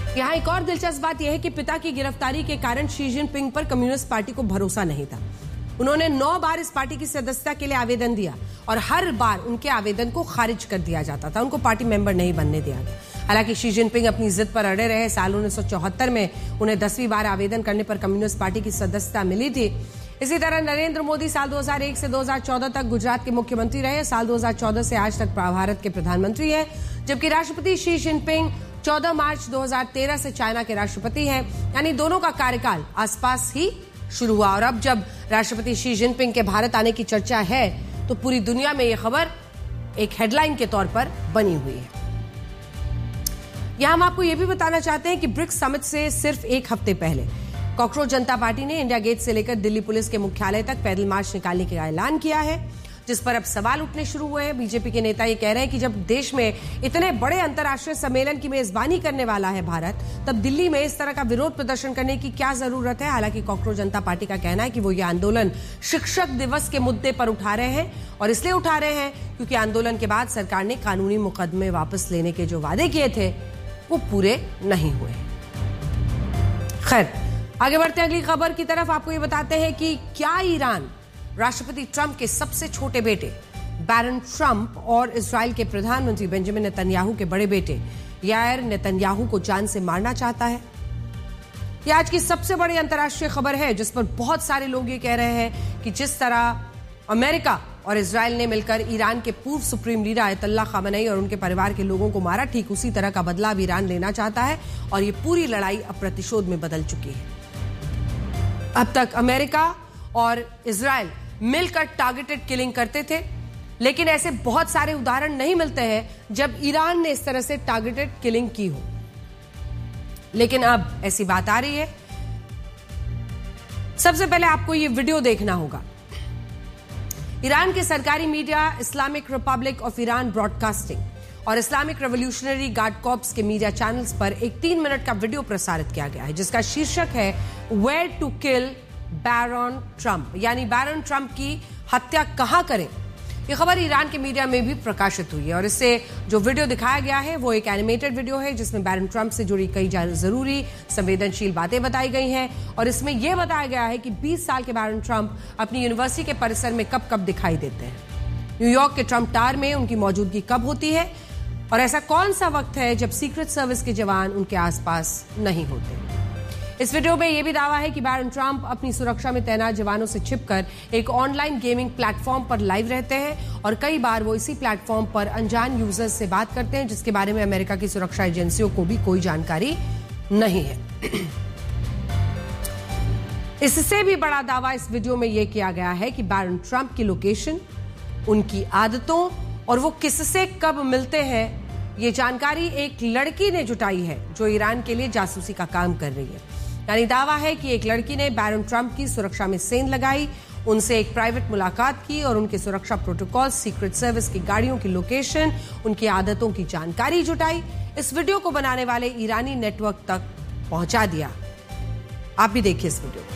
यहाँ एक और दिलचस्प बात यह है कि पिता की गिरफ्तारी के कारण शी जिनपिंग पर कम्युनिस्ट पार्टी को भरोसा नहीं था। उन्होंने 9 बार इस पार्टी की सदस्यता के लिए आवेदन दिया और हर बार उनके आवेदन को खारिज कर दिया जाता था, उनको पार्टी मेंबर नहीं बनने दिया गया। हालांकि शी जिनपिंग अपनी जिद पर अड़े रहे। साल 1974 में उन्हें 10वीं बार आवेदन करने पर कम्युनिस्ट पार्टी की सदस्यता मिली थी। इसी तरह नरेंद्र मोदी साल 2001 से 2014 तक गुजरात के मुख्यमंत्री रहे। साल 2014 से आज तक भारत के प्रधानमंत्री हैं, जबकि राष्ट्रपति शी जिनपिंग 14 मार्च 2013 से चाइना के राष्ट्रपति हैं। यानी दोनों का कार्यकाल आसपास ही शुरू हुआ। और अब जब राष्ट्रपति शी जिनपिंग के भारत आने की चर्चा है तो पूरी दुनिया में यह खबर एक हेडलाइन के तौर पर बनी हुई है। यहां हम आपको यह भी बताना चाहते हैं कि ब्रिक्स समिट से सिर्फ एक हफ्ते पहले कॉकरोच जनता पार्टी ने इंडिया गेट से लेकर दिल्ली पुलिस के मुख्यालय तक पैदल मार्च निकालने का ऐलान किया है, जिस पर अब सवाल उठने शुरू हुए हैं। बीजेपी के नेता ये कह रहे हैं कि जब देश में इतने बड़े अंतर्राष्ट्रीय सम्मेलन की मेजबानी करने वाला है भारत, तब दिल्ली में इस तरह का विरोध प्रदर्शन करने की क्या जरूरत है। हालांकि कॉकरोच जनता पार्टी का कहना है कि वो ये आंदोलन शिक्षक दिवस के मुद्दे पर उठा रहे हैं, और इसलिए उठा रहे हैं क्योंकि आंदोलन के बाद सरकार ने कानूनी मुकदमे वापस लेने के जो वादे किए थे वो पूरे नहीं हुए। खैर, आगे बढ़ते हैं अगली खबर की तरफ। आपको ये बताते हैं कि क्या ईरान राष्ट्रपति ट्रंप के सबसे छोटे बेटे बैरन ट्रंप और इजराइल के प्रधानमंत्री बेंजामिन नेतन्याहू के बड़े बेटे यायर नेतन्याहू को जान से मारना चाहता है? यह आज की सबसे बड़ी अंतर्राष्ट्रीय खबर है, जिस पर बहुत सारे लोग ये कह रहे हैं कि जिस तरह अमेरिका और इजराइल ने मिलकर ईरान के पूर्व सुप्रीम लीडर आयतुल्लाह खामेनी और उनके परिवार के लोगों को मारा, ठीक उसी तरह का बदला अब ईरान लेना चाहता है। और ये पूरी लड़ाई अब प्रतिशोध में बदल चुकी है। अब तक अमेरिका और इजराइल मिलकर टारगेटेड किलिंग करते थे, लेकिन ऐसे बहुत सारे उदाहरण नहीं मिलते हैं जब ईरान ने इस तरह से टारगेटेड किलिंग की हो। लेकिन अब ऐसी बात आ रही है। सबसे पहले आपको यह वीडियो देखना होगा। ईरान के सरकारी media Islamic Republic of Iran broadcasting और इस्लामिक रेवोल्यूशनरी गार्ड कॉर्प्स के मीडिया चैनल्स पर एक 3 मिनट का वीडियो प्रसारित किया गया है, जिसका शीर्षक है where to kill baron Trump, यानी बैरन ट्रंप की हत्या कहां करें। यह खबर ईरान के मीडिया में भी प्रकाशित हुई है और इससे जो वीडियो दिखाया गया है वो एक एनिमेटेड वीडियो है, जिसमें बैरन ट्रंप से जुड़ी कई जरूरी संवेदनशील बातें बताई गई हैं। और इसमें यह बताया गया है कि 20 साल के बैरन ट्रंप अपनी यूनिवर्सिटी के परिसर में कब कब दिखाई देते हैं, न्यूयॉर्क के ट्रंप टावर में उनकी मौजूदगी कब होती है, और ऐसा कौन सा वक्त है जब सीक्रेट सर्विस के जवान उनके आसपास नहीं होते। इस वीडियो में यह भी दावा है कि बैरन ट्रंप अपनी सुरक्षा में तैनात जवानों से छिपकर एक ऑनलाइन गेमिंग प्लेटफॉर्म पर लाइव रहते हैं और कई बार वो इसी प्लेटफॉर्म पर अनजान यूजर्स से बात करते हैं, जिसके बारे में अमेरिका की सुरक्षा एजेंसियों को भी कोई जानकारी नहीं है। इससे भी बड़ा दावा इस वीडियो में यह किया गया है कि बैरन ट्रंप की लोकेशन, उनकी आदतों और वो किससे कब मिलते हैं, ये जानकारी एक लड़की ने जुटाई है जो ईरान के लिए जासूसी का काम कर रही है। यानी दावा है कि एक लड़की ने बैरन ट्रंप की सुरक्षा में सेंध लगाई, उनसे एक प्राइवेट मुलाकात की और उनके सुरक्षा प्रोटोकॉल, सीक्रेट सर्विस की गाड़ियों की लोकेशन, उनकी आदतों की जानकारी जुटाई, इस वीडियो को बनाने वाले ईरानी नेटवर्क तक पहुंचा दिया। आप भी देखिए इस वीडियो।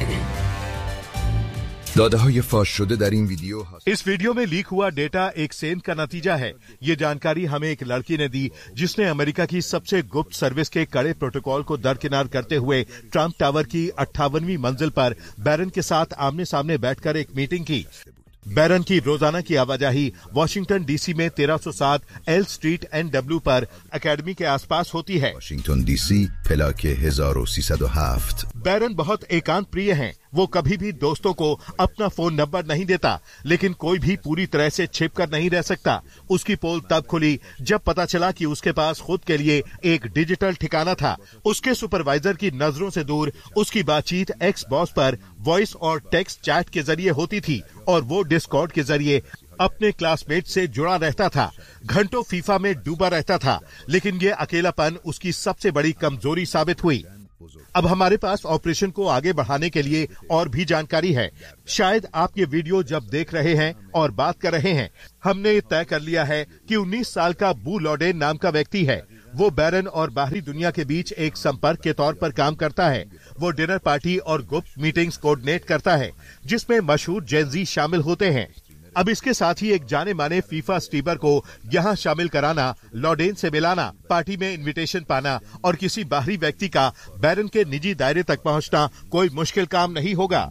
दादाهای फाश शुदे در این वीडियो। इस वीडियो में लीक हुआ डेटा एक सेंध का नतीजा है। ये जानकारी हमें एक लड़की ने दी जिसने अमेरिका की सबसे गुप्त सर्विस के कड़े प्रोटोकॉल को दरकिनार करते हुए ट्रंप टावर की 58वीं मंजिल पर बैरन के साथ आमने सामने बैठकर एक मीटिंग की। बैरन की रोजाना की आवाजाही वॉशिंगटन डीसी में 1307 एल स्ट्रीट NW पर एकेडमी के आसपास होती है। Washington DC plaque 1307। बैरन बहुत एकांत प्रिय हैं। वो कभी भी दोस्तों को अपना फोन नंबर नहीं देता, लेकिन कोई भी पूरी तरह से छिपकर नहीं रह सकता। उसकी पोल तब खुली जब पता चला कि उसके पास खुद के लिए एक डिजिटल ठिकाना था। उसके सुपरवाइजर की नजरों से दूर उसकी बातचीत एक्स बॉस पर वॉइस और टेक्स्ट चैट के जरिए होती थी और वो डिस्कॉर्ड के जरिए अपने क्लासमेट से जुड़ा रहता था। घंटों फीफा में डूबा रहता था, लेकिन ये अकेलापन उसकी सबसे बड़ी कमजोरी साबित हुई। अब हमारे पास ऑपरेशन को आगे बढ़ाने के लिए और भी जानकारी है। शायद आप ये वीडियो जब देख रहे हैं और बात कर रहे हैं, हमने तय कर लिया है कि 19 साल का बू लॉडेन नाम का व्यक्ति है। वो बैरन और बाहरी दुनिया के बीच एक संपर्क के तौर पर काम करता है। वो डिनर पार्टी और गुप्त मीटिंग्स कोऑर्डिनेट करता है जिसमें मशहूर जेनजी शामिल होते हैं। अब इसके साथ ही एक जाने माने फीफा स्टीपर को यहाँ शामिल कराना, लॉडेन से मिलाना, पार्टी में इनविटेशन पाना और किसी बाहरी व्यक्ति का बैरन के निजी दायरे तक पहुंचना कोई मुश्किल काम नहीं होगा।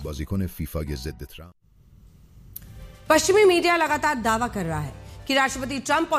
पश्चिमी मीडिया लगातार दावा कर रहा है कि राष्ट्रपति ट्रंप